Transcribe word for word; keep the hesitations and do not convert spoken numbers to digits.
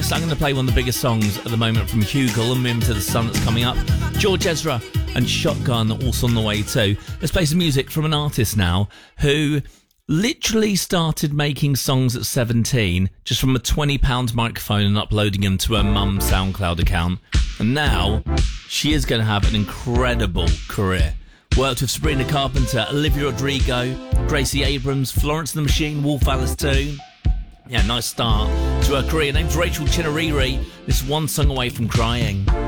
yes, I'm going to play one of the biggest songs at the moment from Hugel and Moon to the Sun that's coming up. George Ezra and Shotgun also on the way too. Let's play some music from an artist now who literally started making songs at seventeen just from a twenty pound microphone and uploading them to her mum's SoundCloud account. And now she is going to have an incredible career. Worked with Sabrina Carpenter, Olivia Rodrigo, Gracie Abrams, Florence and the Machine, Wolf Alice too. Yeah, nice start to her career. Name's Rachel Chinariri. This one song away from crying.